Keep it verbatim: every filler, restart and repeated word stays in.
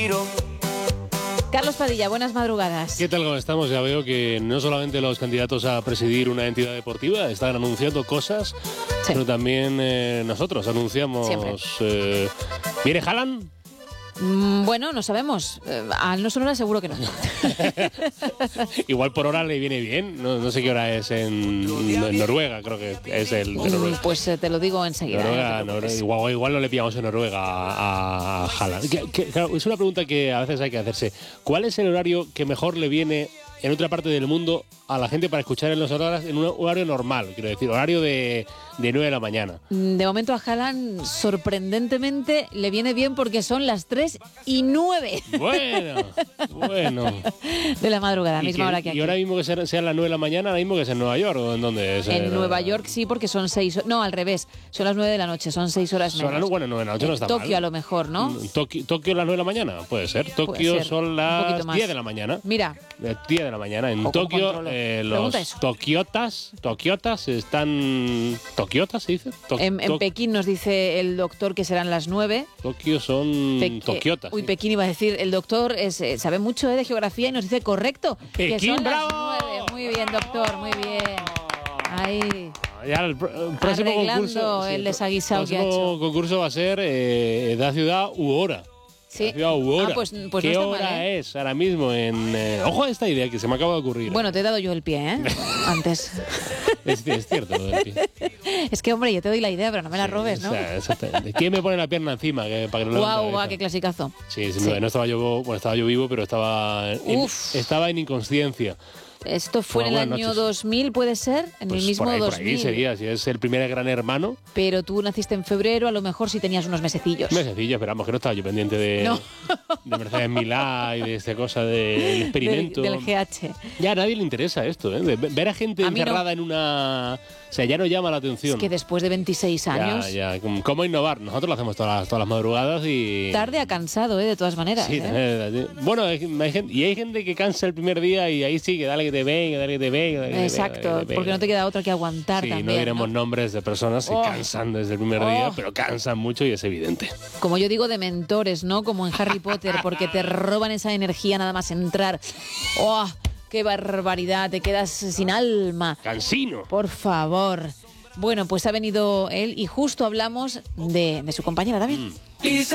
Carlos Padilla, buenas madrugadas. ¿Qué tal? ¿Cómo estamos? Ya veo que no solamente los candidatos a presidir una entidad deportiva están anunciando cosas, sí, sino también eh, nosotros anunciamos... Eh, ¿Viene Haaland? Mm, bueno, no sabemos. Eh, a no Sonora seguro que no. Igual por hora le viene bien. No, no sé qué hora es en, en Noruega, creo que es el de Noruega. Pues eh, te lo digo enseguida. Noruega, eh, no Noruega, igual, igual no le pillamos en Noruega a, a Haaland. Que, que, claro, es una pregunta que a veces hay que hacerse. ¿Cuál es el horario que mejor le viene en otra parte del mundo a la gente para escuchar en los horarios, en un horario normal, quiero decir, horario de, de nueve de la mañana? De momento a Haaland, sorprendentemente, le viene bien porque son las tres y nueve. Bueno, bueno. De la madrugada, misma que, hora que aquí. ¿Y ahora mismo que sean sea las nueve de la mañana, ahora mismo que es en Nueva York o en dónde es? En Nueva York sí, porque son seis... No, al revés, son las nueve de la noche, son seis horas menos. Son las, bueno, nueve de la noche no está mal. Tokio a lo mejor, ¿no? Tokio, Tokio las nueve de la mañana, puede ser. Tokio puede ser. Son las diez de la mañana. Mira. diez de la mañana. En Tokio, eh, los tokiotas, tokiotas están... ¿Tokiotas se dice? To en, en Pekín nos dice el doctor que serán las nueve. Tokio son Pe tokiotas. Uy, sí. Pekín iba a decir. El doctor es, eh, sabe mucho eh, de geografía y nos dice correcto. Pekín, que son bravo. las nueve. Muy bien, doctor, muy bien. Ahí. Ya el, el próximo concurso, el sí, desaguisado que ha hecho. El próximo concurso va a ser eh, de la ciudad u hora. Sí. Ah, pues, pues ¿Qué no hora mal, ¿eh? es ahora mismo? En eh, ojo a esta idea que se me acaba de ocurrir. Bueno, te he dado yo el pie, ¿eh? Antes. Es, es cierto lo del pie. Es que, hombre, yo te doy la idea, pero no me la sí, robes, ¿no? O sea, exactamente. ¿Quién me pone la pierna encima? Que, para que no guau, guau, qué clasicazo. Sí, sí, sí. No estaba yo, bueno, estaba yo vivo, pero estaba en, estaba en inconsciencia. Esto fue en el año noches. dos mil, ¿puede ser? En pues el mismo por ahí, dos mil. Por ahí sería, si es el primer Gran Hermano. Pero tú naciste en febrero, a lo mejor sí tenías unos mesecillos. Mesecillos, pero vamos, que no estaba yo pendiente de, no. de Mercedes Milá y de esta cosa del experimento. De, del G H. Ya a nadie le interesa esto, ¿eh? Ver a gente a encerrada no. en una... O sea, ya no llama la atención. Es que después de veintiséis años... Ya, ya. ¿Cómo innovar? Nosotros lo hacemos todas las, todas las madrugadas y... Tarde a cansado, ¿eh? De todas maneras. Sí, ¿eh? Bueno, hay, hay gente, y hay gente que cansa el primer día y ahí sí, que dale que te venga, dale que te venga. Dale que Exacto, te venga, dale que te porque venga. no te queda otra que aguantar sí, también. no diremos ¿no? nombres de personas que oh. cansan desde el primer oh. día, pero cansan mucho y es evidente. Como yo digo, de mentores, ¿no? Como en Harry Potter, porque te roban esa energía nada más entrar. ¡Oh! ¡Qué barbaridad! Te quedas sin alma. Cansino. Por favor. Bueno, pues ha venido él y justo hablamos de, de su compañera también. Mm.